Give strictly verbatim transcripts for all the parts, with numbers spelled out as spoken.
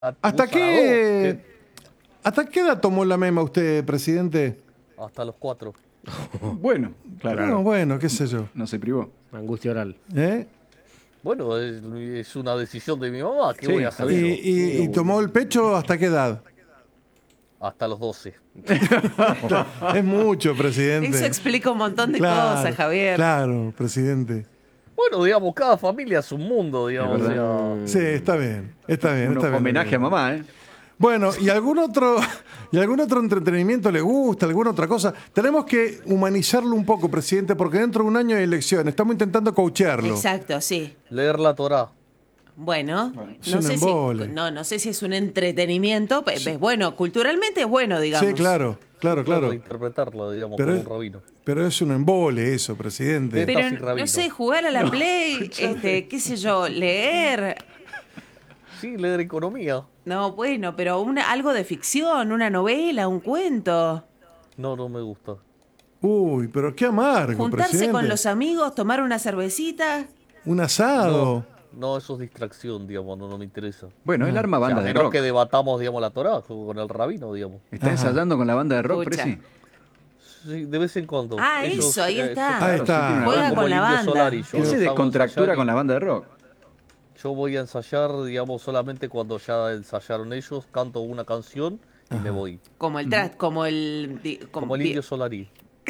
¿Hasta qué, ¿Hasta qué edad tomó la mema usted, presidente? Hasta los cuatro. Bueno, claro. No, bueno, qué sé yo. No se privó. Angustia oral. ¿Eh? Bueno, es, es una decisión de mi mamá. ¿Qué Sí. voy a hacer ¿Y, yo? y, y tomó el pecho hasta qué edad? Hasta los doce. Es mucho, presidente. Eso explica un montón de Claro, cosas, Javier. Claro, presidente. Bueno, digamos, cada familia es un mundo, digamos. Es O sea, Sí, está bien, está bien, Un está bien. homenaje a mamá, ¿eh? Bueno, ¿y algún otro y algún otro entretenimiento le gusta? ¿Alguna otra cosa? Tenemos que humanizarlo un poco, presidente, porque dentro de un año hay elecciones. Estamos intentando coachearlo. Exacto, sí. leer la Torá. Bueno, es no un sé si embole. no, no sé si es un entretenimiento, pe- es bueno, culturalmente es bueno, digamos. Sí, claro, claro, claro. Interpretarla, digamos, Pero como es, un rabino. pero es un embole eso, presidente. Pero Tetas y rabino. no sé, jugar a la Play, este, qué sé yo, leer. Sí, leer economía. No, bueno, pero una, algo de ficción, una novela, un cuento. No, no me gusta. Uy, pero qué amargo, Juntarse presidente. con los amigos, tomar una cervecita. Un asado. No, eso es distracción, digamos, no, no me interesa. Bueno, él arma O sea, banda a de menos rock. que debatamos, digamos, la Torá con el rabino, digamos. ¿Está Ajá. ensayando con la banda de rock, Escucha. Presi? Sí, de vez en cuando. Ah, Ellos, eso, ahí eh, está. yo- Ahí Claro, está. sí tiene una Juega banda. como con el la Indio banda. Solari, yo Él se los hago descontractura ensayar. con la banda de rock. Yo voy a ensayar, digamos, solamente cuando ya ensayaron ellos, canto una canción y me voy. Como el tras, como el di- como, Como el di- Indio Solari.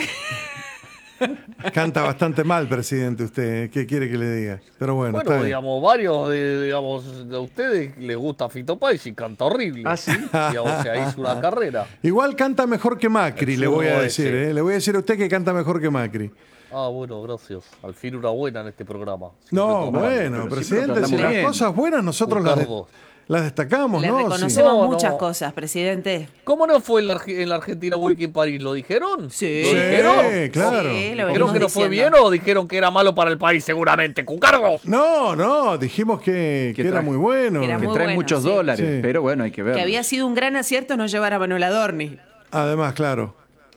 Canta bastante mal, presidente, usted. ¿Qué quiere que le diga? Pero bueno, está Bueno, bien. digamos, varios de, digamos, de ustedes les gusta Fito Páez y canta horrible. ¿Ah, sí? Digamos, se hizo una carrera. Igual canta mejor que Macri, El le voy a zurdo decir. ese. ¿eh? Le voy a decir a usted que canta mejor que Macri. Ah, bueno, gracias. Al fin una buena en este programa. Siempre No, tomando. bueno, pero presidente, siempre si tratamos las bien. cosas buenas nosotros las, de- Ricardo. las destacamos, le ¿no? Sí. reconocemos No, muchas no. cosas, presidente. ¿Cómo no fue en la, Arge- en la Argentina Week in París? ¿Lo dijeron? Sí. ¿Lo Sí, dijeron? claro. Sí, lo ¿Dijeron venimos que no fue bien diciendo. o dijeron que era malo para el país seguramente? ¡Cucargos! No, no, dijimos que, Que que era trae- muy bueno. que era Que muy trae bueno, muchos sí. dólares, Sí. pero bueno, hay que ver. Que había sido un gran acierto no llevar a Manuel Adorni. Además, claro.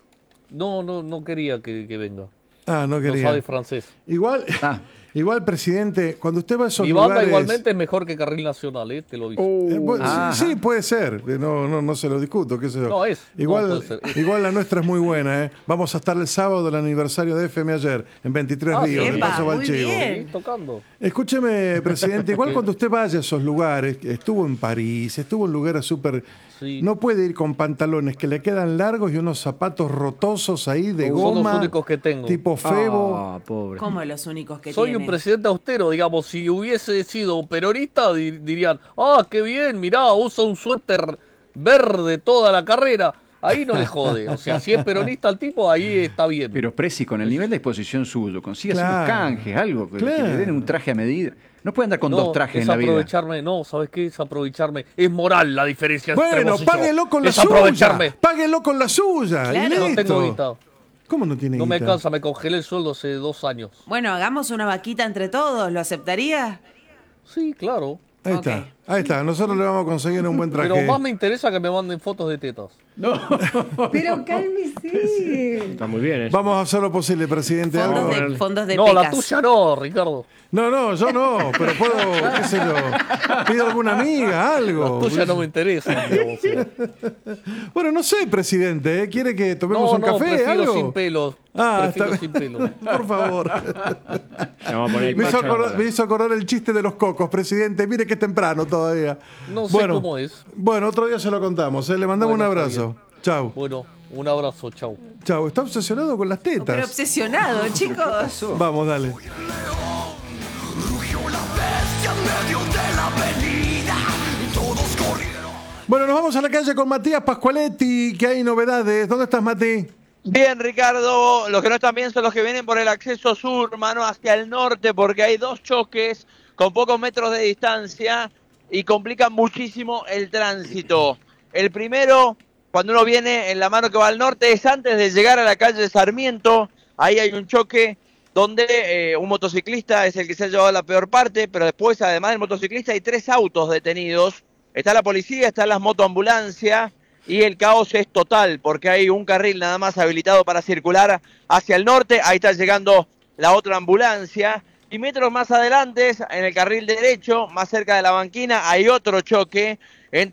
No, no, no quería que, que venga. Ah, no No quería. sabe francés. Igual, Ah. igual, presidente, cuando usted va a esos Mi banda lugares... igualmente es mejor que Carril Nacional, ¿eh? Te lo aviso. Eh, bueno, Ajá. sí, sí, puede ser. Eh, No, no, no se lo discuto, qué sé yo. No, es. Igual, No, puede ser. igual la nuestra es muy buena, ¿eh? Vamos a estar el sábado del aniversario de F M ayer, en veintitrés Ah, Ríos, de epa, Paso muy Balchivo. bien. Sí, tocando. Escúcheme, presidente, igual cuando usted vaya a esos lugares, estuvo en París, estuvo en lugares súper... Sí. No puede ir con pantalones que le quedan largos y unos zapatos rotosos ahí de Son goma. los únicos que tengo. Tipo febo. Ah, pobre. Como los únicos que Soy tiene. un presidente austero, digamos, si hubiese sido peronista di- dirían, ah, qué bien, mirá, usa un suéter verde toda la carrera. Ahí no le jode. O sea, si es peronista el tipo, ahí está bien. Pero Presi, con el nivel de exposición suyo, consigue Claro. unos canjes, algo, que, que Claro. le den un traje a medida. No puede andar con no, dos trajes es en la vida. aprovecharme, no, ¿sabes qué? Es aprovecharme. Es moral la diferencia entre Bueno, vos y yo. páguelo con la Es suya. aprovecharme. Páguelo con la suya. y Claro. No listo. tengo guita. ¿Cómo no tiene No me guita? alcanza, me congelé el sueldo hace dos años. Bueno, hagamos una vaquita entre todos, ¿lo aceptaría? Sí, claro. Ahí Ok. está, ahí está. Nosotros le vamos a conseguir un buen traje. Pero más me interesa que me manden fotos de tetas. Pero cálmese. Está muy bien eso. Vamos a hacer lo posible, presidente. Fondos Algo- de, fondos de no, pecas. la tuya no, Ricardo. No, no, yo no, pero puedo, qué sé yo, pido alguna amiga, algo. La tuya no me interesa. digamos, o sea. Bueno, no sé, presidente, ¿eh? ¿Quiere que tomemos No, un no, café, prefiero algo? sin pelo. Ah, prefiero está sin bien. pelo. Por favor. Le vamos a poner el Me hizo, macho. acordar, me hizo acordar el chiste de los cocos, presidente. Mire que es temprano todavía. No sé cómo es. Bueno, otro día se lo contamos. ¿eh? Le mandamos Bueno, un está abrazo. Chau. Bueno, un abrazo, chau. Chau. Está obsesionado con las Pero tetas. obsesionado, chicos. Vamos, dale. Bueno, nos vamos a la calle con Matías Pascualetti, que hay novedades. ¿Dónde estás, Mati? Bien, Ricardo, los que no están bien son los que vienen por el acceso sur, mano, hacia el norte, porque hay dos choques con pocos metros de distancia y complican muchísimo el tránsito. El primero, cuando uno viene en la mano que va al norte, es antes de llegar a la calle Sarmiento. Ahí hay un choque donde eh, un motociclista es el que se ha llevado la peor parte, pero después, además del motociclista, hay tres autos detenidos. Está la policía, están las motoambulancias y el caos es total porque hay un carril nada más habilitado para circular hacia el norte. Ahí está llegando la otra ambulancia Y metros más adelante, en el carril derecho, más cerca de la banquina, hay otro choque